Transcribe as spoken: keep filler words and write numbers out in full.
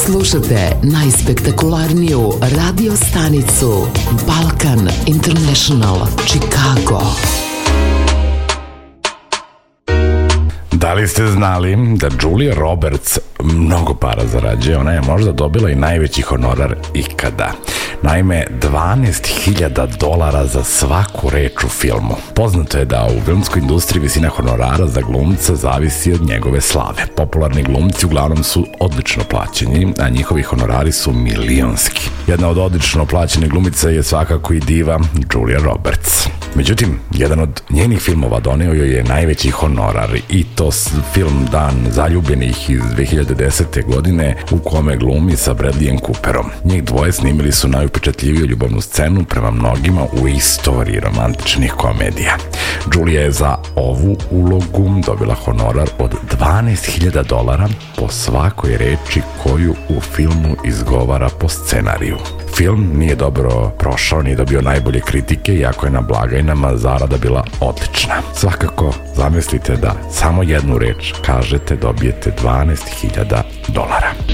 Slušajte najspektakularniju radio stanicu Balkan International Chicago. Da li ste znali da Julia Roberts mnogo para zarađuje? Ona je možda dobila i najveći honorar ikada. Naime, dvanaest hiljada dolara za svaku reč u filmu. Poznato je da u filmskoj industriji visina honorara za glumca zavisi od njegove slave. Popularni glumci uglavnom su odlično plaćeni, a njihovi honorari su milionski. Jedna od odlično plaćenih glumica je svakako i diva Julia Roberts. Međutim, jedan od njenih filmova doneo joj je najveći honorar, i to film Dan zaljubljenih iz dve hiljade desete. godine, u kome glumi sa Bradleyem Cooperom. Njih dvoje snimili su najupečatljiviju ljubavnu scenu prema mnogima u istoriji romantičnih komedija. Julia je za ovu ulogu dobila honorar od dvanaest hiljada dolara po svakoj reči koju u filmu izgovara po scenariju. Film nije dobro prošao, nije dobio najbolje kritike, iako je na blagajnama zarada bila odlična. Svakako, zamislite da samo jednu reč kažete, dobijete dvanaest hiljada dolara.